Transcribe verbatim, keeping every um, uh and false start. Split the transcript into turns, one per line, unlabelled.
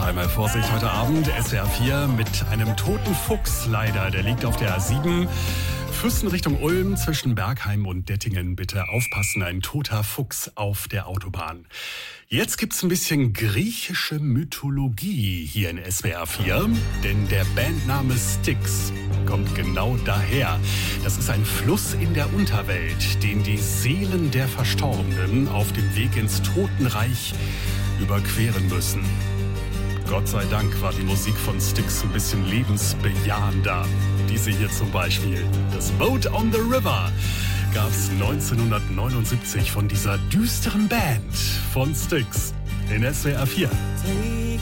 einmal Vorsicht heute Abend. S W R vier mit einem toten Fuchs leider. Der liegt auf der A sieben. Füssen Richtung Ulm zwischen Bergheim und Dettingen. Bitte aufpassen, ein toter Fuchs auf der Autobahn. Jetzt gibt's ein bisschen griechische Mythologie hier in S W R vier. Denn der Bandname Styx kommt genau daher. Das ist ein Fluss in der Unterwelt, den die Seelen der Verstorbenen auf dem Weg ins Totenreich überqueren müssen. Gott sei Dank war die Musik von Styx ein bisschen lebensbejahender. Diese hier zum Beispiel. Das Boat on the River gab es neunzehnhundertneunundsiebzig von dieser düsteren Band von Styx in S W R vier.